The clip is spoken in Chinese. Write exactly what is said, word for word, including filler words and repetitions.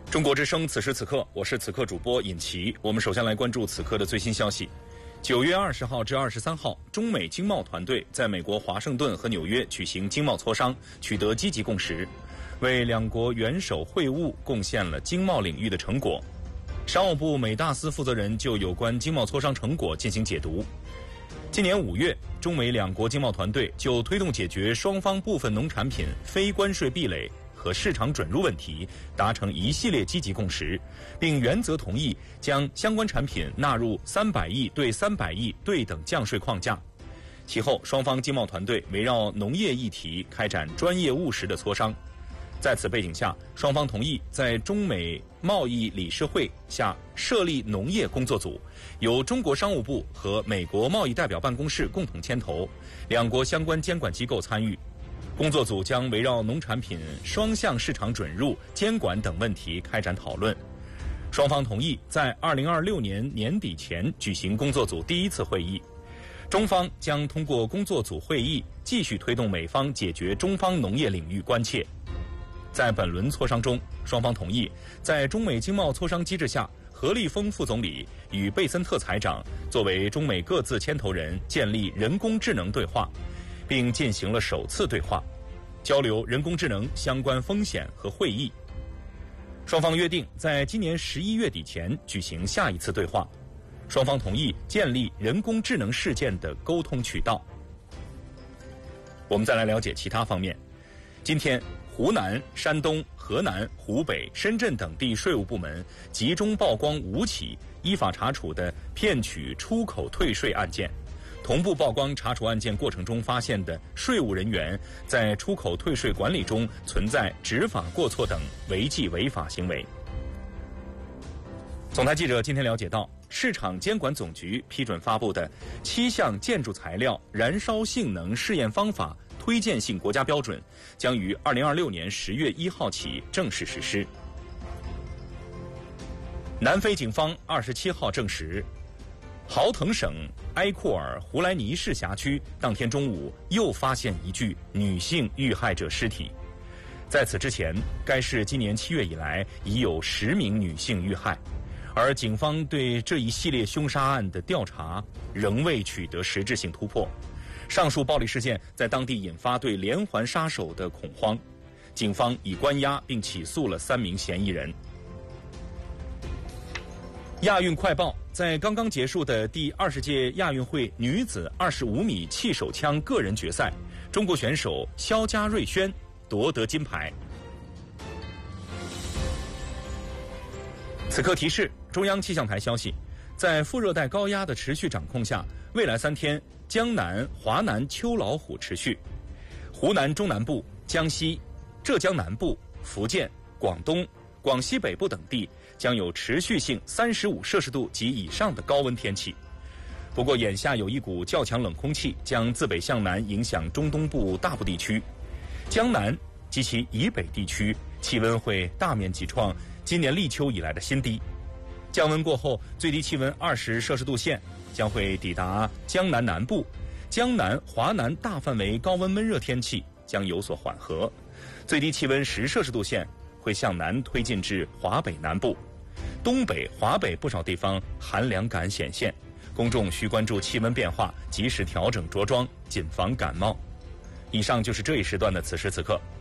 中国之声，此时此刻，我是此刻主播尹奇。我们首先来关注此刻的最新消息。九月二十号至二十三号，中美经贸团队在美国华盛顿和纽约举行经贸磋商，取得积极共识，为两国元首会晤贡献了经贸领域的成果。商务部美大司负责人就有关经贸磋商成果进行解读。今年五月，中美两国经贸团队就推动解决双方部分农产品非关税壁垒和市场准入问题达成一系列积极共识，并原则同意将相关产品纳入三百亿对三百亿对等降税框架。其后，双方经贸团队围绕农业议题开展专业务实的磋商。在此背景下，双方同意在中美贸易理事会下设立农业工作组，由中国商务部和美国贸易代表办公室共同牵头，两国相关监管机构参与。工作组将围绕农产品双向市场准入、监管等问题开展讨论。双方同意在二零二六年年底前举行工作组第一次会议。中方将通过工作组会议继续推动美方解决中方农业领域关切。在本轮磋商中，双方同意在中美经贸磋商机制下，何立峰副总理与贝森特财长作为中美各自牵头人建立人工智能对话，并进行了首次对话，交流人工智能相关风险和会议。双方约定在今年十一月底前举行下一次对话。双方同意建立人工智能事件的沟通渠道。我们再来了解其他方面。今天，湖南、山东、河南、湖北、深圳等地税务部门集中曝光五起依法查处的骗取出口退税案件，同步曝光查处案件过程中发现的税务人员在出口退税管理中存在执法过错等违纪违法行为。总台记者今天了解到，市场监管总局批准发布的七项建筑材料燃烧性能试验方法推荐性国家标准将于二零二六年十月一号起正式实施。南非警方二十七号证实，豪腾省埃库尔胡莱尼市辖区当天中午又发现一具女性遇害者尸体。在此之前，该市今年七月以来已有十名女性遇害，而警方对这一系列凶杀案的调查仍未取得实质性突破。上述暴力事件在当地引发对连环杀手的恐慌，警方已关押并起诉了三名嫌疑人。亚运快报，在刚刚结束的第二十届亚运会女子二十五米气手枪个人决赛，中国选手肖家瑞轩夺得金牌。此刻提示：中央气象台消息，在副热带高压的持续掌控下，未来三天江南、华南秋老虎持续，湖南中南部、江西、浙江南部、福建、广东、广西北部等地将有持续性三十五摄氏度及以上的高温天气。不过，眼下有一股较强冷空气将自北向南影响中东部大部地区，江南及其以北地区气温会大面积创今年立秋以来的新低。降温过后，最低气温二十摄氏度线将会抵达江南南部，江南、华南大范围高温闷热天气将有所缓和，最低气温十摄氏度线会向南推进至华北南部，东北、华北不少地方寒凉感显现，公众需关注气温变化，及时调整着装，谨防感冒。以上就是这一时段的此时此刻，